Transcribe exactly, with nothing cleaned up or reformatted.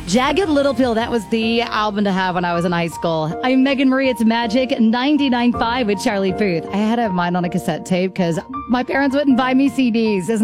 Jagged Little Pill, that was the album to have when I was in high school. I'm Megan Marie, it's Magic ninety-nine point five with Charlie Puth. I had to have mine on a cassette tape because my parents wouldn't buy me C Ds. Isn't